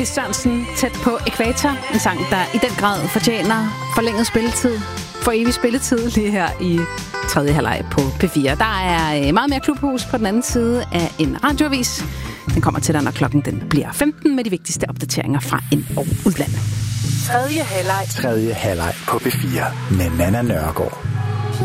Lis Sørensen, Tæt på ækvator. En sang, der i den grad fortjener forlænget spilletid. For evig spilletid lige her i tredje halvleg på P4. Der er meget mere Klubhus på den anden side af en radioavis. Den kommer til dig, når klokken den bliver 15 med de vigtigste opdateringer fra ind- og udland. Tredje halvleg på P4 med Nanna Nørgaard.